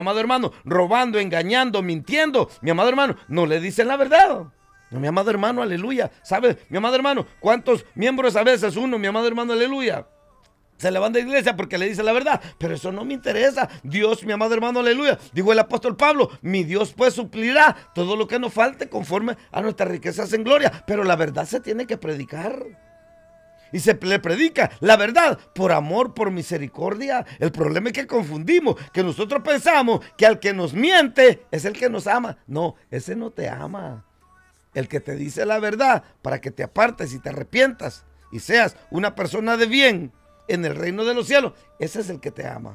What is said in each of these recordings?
amado hermano, robando, engañando, mintiendo, mi amado hermano, no le dicen la verdad. No, mi amado hermano, aleluya. ¿Sabe, mi amado hermano, cuántos miembros a veces uno, mi amado hermano, aleluya, se levanta a la iglesia porque le dice la verdad? Pero eso no me interesa. Dios, mi amado hermano, aleluya, dijo el apóstol Pablo, mi Dios pues suplirá todo lo que nos falte conforme a nuestras riquezas en gloria. Pero la verdad se tiene que predicar. Y se le predica la verdad por amor, por misericordia. El problema es que confundimos, que nosotros pensamos que al que nos miente es el que nos ama. No, ese no te ama. El que te dice la verdad para que te apartes y te arrepientas y seas una persona de bien en el reino de los cielos, ese es el que te ama.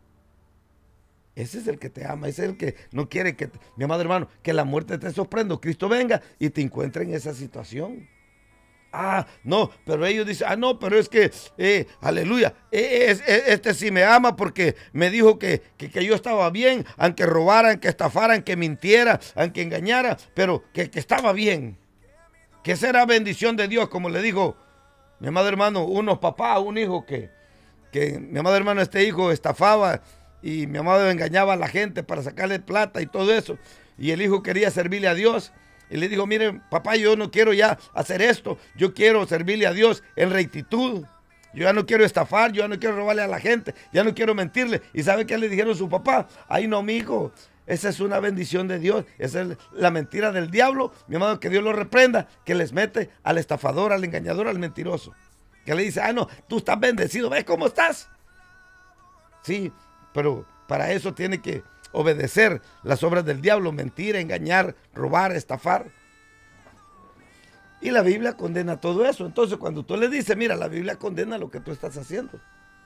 Ese es el que te ama, ese es el que no quiere que, mi amado hermano, que la muerte te sorprenda. Cristo venga y te encuentre en esa situación. No, pero ellos dicen, no, pero es que, aleluya, este sí me ama porque me dijo que yo estaba bien, aunque robaran, que estafaran, que mintiera, aunque engañara, pero que estaba bien. Que esa era bendición de Dios, como le dijo mi amado hermano, unos papás, un hijo que mi amado hermano, este hijo estafaba y mi amado engañaba a la gente para sacarle plata y todo eso. Y el hijo quería servirle a Dios. Y le dijo, miren, papá, yo no quiero ya hacer esto. Yo quiero servirle a Dios en rectitud. Yo ya no quiero estafar, yo ya no quiero robarle a la gente, ya no quiero mentirle. ¿Y sabe qué le dijeron a su papá? Ay, no, mijo, esa es una bendición de Dios. Esa es la mentira del diablo, mi amado, que Dios lo reprenda, que les mete al estafador, al engañador, al mentiroso. Que le dice, no, tú estás bendecido, ¿ves cómo estás? Sí, pero para eso tiene que obedecer las obras del diablo, mentir, engañar, robar, estafar. Y la Biblia condena todo eso. Entonces cuando tú le dices, mira, la Biblia condena lo que tú estás haciendo.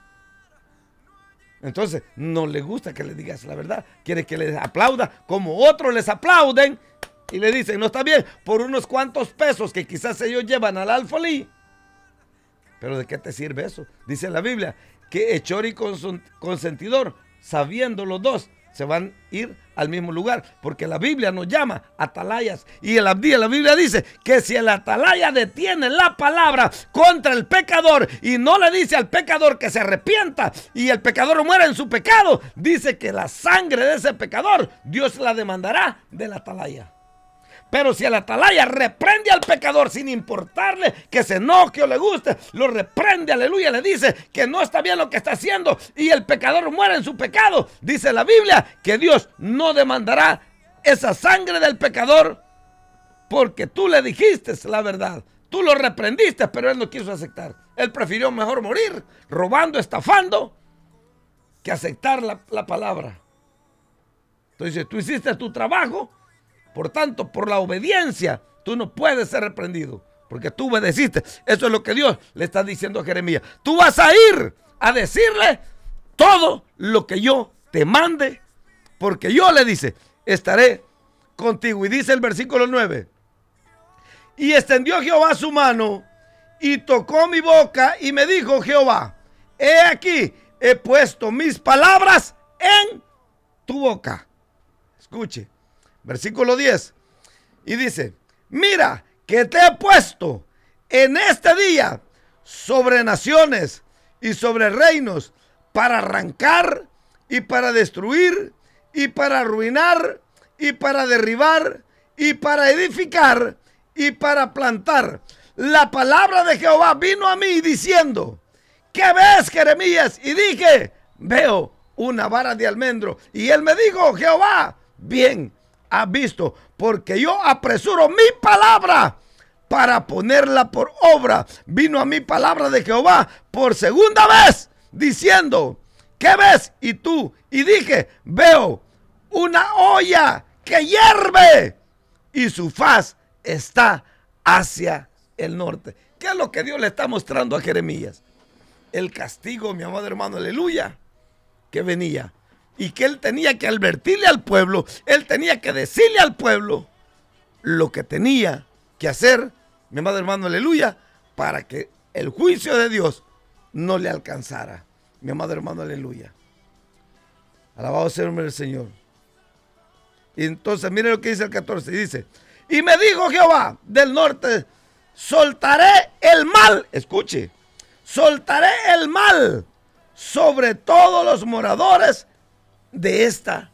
Entonces no le gusta que le digas la verdad. Quiere que les aplauda como otros les aplauden y le dicen, no está bien, por unos cuantos pesos que quizás ellos llevan al alfolí. Pero ¿de qué te sirve eso? Dice la Biblia que hechor y consentidor, sabiendo los dos, se van a ir al mismo lugar, porque la Biblia nos llama atalayas, y la Biblia dice que si el atalaya detiene la palabra contra el pecador y no le dice al pecador que se arrepienta y el pecador muera en su pecado, dice que la sangre de ese pecador Dios la demandará del atalaya. Pero si el atalaya reprende al pecador sin importarle que se enoje o le guste, lo reprende, aleluya, le dice que no está bien lo que está haciendo y el pecador muere en su pecado, dice la Biblia que Dios no demandará esa sangre del pecador porque tú le dijiste la verdad. Tú lo reprendiste, pero él no quiso aceptar. Él prefirió mejor morir robando, estafando, que aceptar la palabra. Entonces tú hiciste tu trabajo. Por tanto, por la obediencia, tú no puedes ser reprendido, porque tú obedeciste. Eso es lo que Dios le está diciendo a Jeremías. Tú vas a ir a decirle todo lo que yo te mande, porque yo le dice, estaré contigo. Y dice el versículo 9, y extendió Jehová su mano y tocó mi boca y me dijo Jehová, he aquí, he puesto mis palabras en tu boca. Escuche. Versículo 10. Y dice, mira que te he puesto en este día sobre naciones y sobre reinos para arrancar y para destruir y para arruinar y para derribar y para edificar y para plantar. La palabra de Jehová vino a mí diciendo, ¿qué ves, Jeremías? Y dije, veo una vara de almendro. Y él me dijo, Jehová, bien has visto, porque yo apresuro mi palabra para ponerla por obra. Vino a mí palabra de Jehová por segunda vez, diciendo, ¿qué ves? Y tú, y dije, veo una olla que hierve y su faz está hacia el norte. ¿Qué es lo que Dios le está mostrando a Jeremías? El castigo, mi amado hermano, aleluya, que venía. Y que él tenía que advertirle al pueblo, él tenía que decirle al pueblo lo que tenía que hacer, mi amado hermano, aleluya, para que el juicio de Dios no le alcanzara, mi amado hermano, aleluya. Alabado sea el nombre del Señor. Y entonces, mire lo que dice el 14, dice, y me dijo Jehová del norte, soltaré el mal, escuche, soltaré el mal sobre todos los moradores de esta